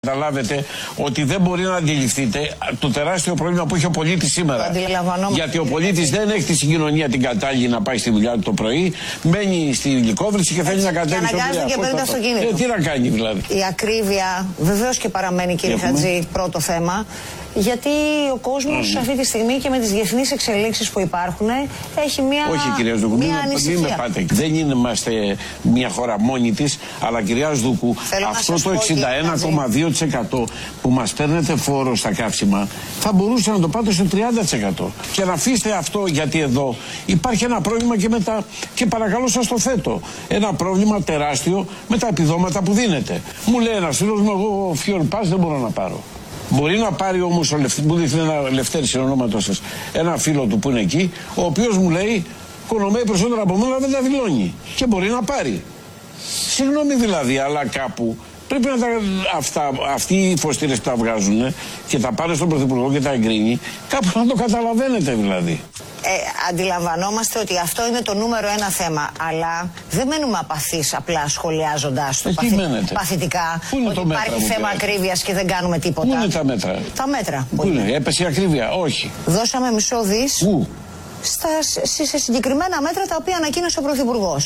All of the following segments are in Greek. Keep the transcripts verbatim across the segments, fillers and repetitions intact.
Καταλάβετε ότι δεν μπορεί να αντιληφθείτε το τεράστιο πρόβλημα που έχει ο πολίτης σήμερα. Γιατί ο πολίτης δεν έχει τη συγκοινωνία την κατάλληλη να πάει στη δουλειά του το πρωί, μένει στη γλυκόβρηση και θέλει να κατέβει στο δουλειά. Και παίρνει το αυτοκίνητο. Ε, τι να κάνει δηλαδή. Η ακρίβεια βεβαίως και παραμένει, κύριε Χατζή, πρώτο θέμα. Γιατί ο κόσμος mm. αυτή τη στιγμή και με τις διεθνείς εξελίξεις που υπάρχουν έχει μια, Όχι, κυρία Ζδούκου, μια μην, ανησυχία. μην με πάτε. Δεν είμαστε μια χώρα μόνη της, αλλά κυρία Ζδούκου, Θέλω αυτό το εξήντα ένα κόμμα δύο τοις εκατό που μας παίρνετε φόρο στα καύσιμα θα μπορούσε να το πάτε στο τριάντα τοις εκατό. Και να αφήστε αυτό, γιατί εδώ υπάρχει ένα πρόβλημα και, με τα, και παρακαλώ σας το θέτω. Ένα πρόβλημα τεράστιο με τα επιδόματα που δίνετε. Μου λέει ένας φίλος μου, εγώ Fuel Pass δεν μπορώ να πάρω. Μπορεί να πάρει όμως ο Λευτέρης, μου δείχνει ένα Λευτέρη συνονόματος σας, ένα φίλο του που είναι εκεί, ο οποίος μου λέει οικονομεί περισσότερο από μένα, δεν τα δηλώνει. Και μπορεί να πάρει. Συγγνώμη δηλαδή, αλλά κάπου πρέπει να τα, αυτά, αυτοί οι φωστήρες που τα βγάζουν και τα πάνε στον Πρωθυπουργό και τα εγκρίνει, κάπου να το καταλαβαίνετε δηλαδή. Ε, αντιλαμβανόμαστε ότι αυτό είναι το νούμερο ένα θέμα, αλλά δεν μένουμε απαθείς απλά σχολιάζοντας το ε, παθη... παθητικά ότι το υπάρχει μέτρα, θέμα ακρίβειας και δεν κάνουμε τίποτα. Πού είναι τα μέτρα? Τα μέτρα. Πού είναι, έπεσε η ακρίβεια? Όχι. Δώσαμε μισό δις Πού? Στα, σε συγκεκριμένα μέτρα τα οποία ανακοίνωσε ο Πρωθυπουργός.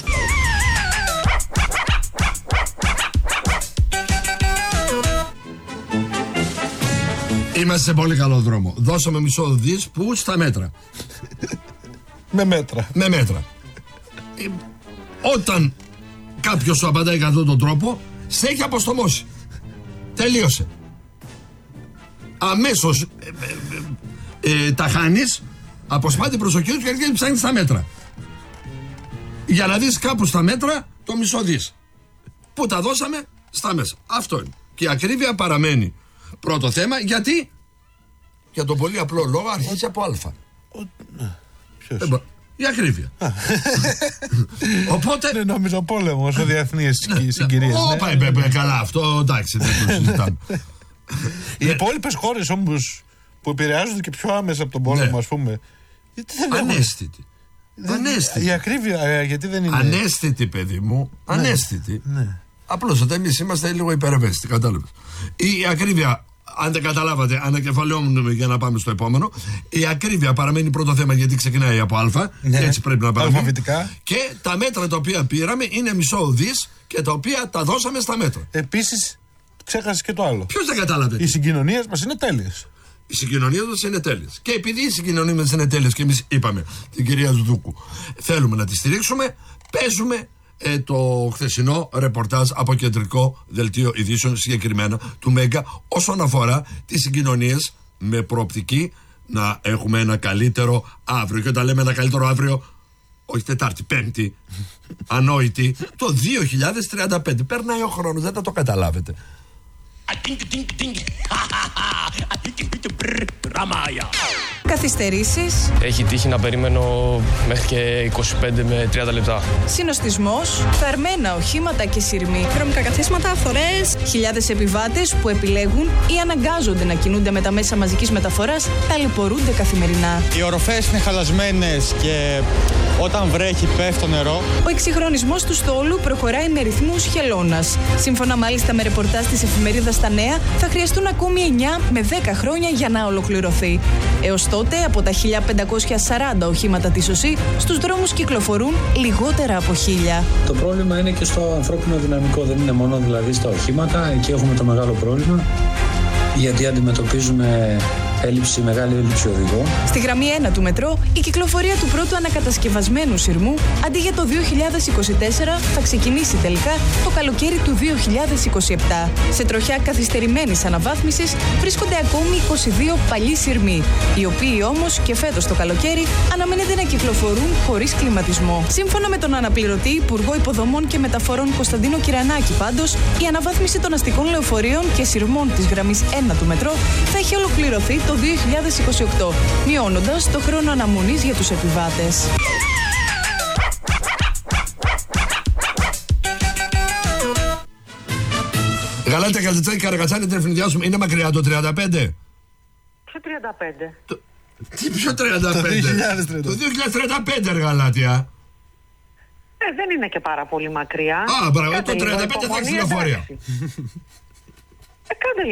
Είμαστε σε πολύ καλό δρόμο. Δώσαμε μισό δις που στα μέτρα. Με μέτρα. Με μέτρα. ε, Όταν κάποιος σου απαντάει κατά αυτόν τον τρόπο, σε έχει αποστομώσει. Τελείωσε. Αμέσως ε, ε, ε, ε, τα χάνεις, αποσπά την προσοχή του και αρχίζει να ψάχνει στα μέτρα. Για να δεις κάπου στα μέτρα το μισό δις. Πού τα δώσαμε? Στα μέσα. Αυτό είναι. Και η ακρίβεια παραμένει πρώτο θέμα, γιατί για τον πολύ απλό λόγο αρχίζει από α. Ποιος? Ε, η ακρίβεια. Οπότε. Δεν νόμιζα πόλεμος, ο διεθνής συγκυρίες. Όπα, είπε καλά, αυτό εντάξει, δεν το συζητάμε. Οι υπόλοιπες χώρες όμως που επηρεάζονται και πιο άμεσα από τον πόλεμο, ας πούμε. Ανέστητη. Ανέστητη. Η ακρίβεια, γιατί δεν είναι. Ανέστητη, παιδί μου. Ανέστητη. Απλώς ότι εμείς είμαστε λίγο υπερευαίσθητοι, κατάλαβες. Η ακρίβεια, αν δεν καταλάβατε, ανακεφαλαιώνουμε για να πάμε στο επόμενο. Η ακρίβεια παραμένει πρώτο θέμα, γιατί ξεκινάει από α. Ναι, έτσι πρέπει να πάμε. Αλφαβητικά. Και τα μέτρα τα οποία πήραμε είναι μισό δις και τα οποία τα δώσαμε στα μέτρα. Επίσης, ξέχασες και το άλλο. Ποιος δεν κατάλαβε? Οι συγκοινωνίες μας είναι τέλειες. Οι συγκοινωνίες μας είναι τέλειες. Και επειδή οι συγκοινωνίες μας είναι τέλειες και εμείς είπαμε την κυρία Ζδούκου, θέλουμε να τη στηρίξουμε, παίζουμε ε, το χθεσινό ρεπορτάζ από κεντρικό δελτίο ειδήσεων, συγκεκριμένα του Μέγκα, όσον αφορά τις συγκοινωνίες με προοπτική να έχουμε ένα καλύτερο αύριο. Και όταν λέμε ένα καλύτερο αύριο, όχι Τετάρτη, Πέμπτη, ανόητη, το δύο χιλιάδες τριάντα πέντε. Περνάει ο χρόνος, δεν θα το καταλάβετε. Καθυστερήσεις. Έχει τύχει να περιμένω μέχρι και είκοσι πέντε με τριάντα λεπτά. Συνοστισμός. Φθαρμένα οχήματα και σειρμοί. Χρώμικα καθίσματα, φορές. Χιλιάδες επιβάτες που επιλέγουν ή αναγκάζονται να κινούνται με τα μέσα μαζικής μεταφοράς ταλαιπωρούνται καθημερινά. Οι οροφές είναι χαλασμένες και όταν βρέχει πέφτει το νερό. Ο εξυγχρονισμός του στόλου προχωράει με ρυθμούς χελώνας. Σύμφωνα μάλιστα με ρεπορτάζ της εφημερίδας Τα Νέα, θα χρειαστούν ακόμη εννιά με δέκα χρόνια για να ολοκληρωθεί. Έως τότε, από τα χίλια πεντακόσια σαράντα οχήματα της ΟΣΥ, στους δρόμους κυκλοφορούν λιγότερα από χίλια. Το πρόβλημα είναι και στο ανθρώπινο δυναμικό, δεν είναι μόνο δηλαδή στα οχήματα. Εκεί έχουμε το μεγάλο πρόβλημα, γιατί αντιμετωπίζουμε έλλειψη, μεγάλη έλλειψη οδηγών. Στη γραμμή ένα του μετρό, η κυκλοφορία του πρώτου ανακατασκευασμένου σειρμού, αντί για το δύο χιλιάδες είκοσι τέσσερα, θα ξεκινήσει τελικά το καλοκαίρι του δύο χιλιάδες είκοσι επτά. Σε τροχιά καθυστερημένης αναβάθμισης βρίσκονται ακόμη είκοσι δύο παλιοί σειρμοί, οι οποίοι όμως και φέτος το καλοκαίρι αναμένεται να κυκλοφορούν χωρίς κλιματισμό. Σύμφωνα με τον αναπληρωτή Υπουργό Υποδομών και Μεταφορών Κωνσταντίνο Κυρανάκη, πάντως, η αναβάθμιση των αστικών λεωφορείων και σειρμών της γραμμής ένα του μετρό θα έχει ολοκληρωθεί το δύο χιλιάδες είκοσι οκτώ, μειώνοντας το χρόνο αναμονής για τους επιβάτες. Γαλάτια, Καλτιτσάκη, Καρακατσάνη, Τρεφνιδιάσου, είναι μακριά το τριάντα πέντε? Ποιο τριάντα πέντε? Το... Τι ποιο τριάντα πέντε? Το δύο χιλιάδες τριάντα. Το δύο χιλιάδες τριάντα πέντε, ρε Γαλάτια. Ε, δεν είναι και πάρα πολύ μακριά. Α, μπράβο, το τριάντα πέντε θα έχει λεωφορεία. Ε, κάντε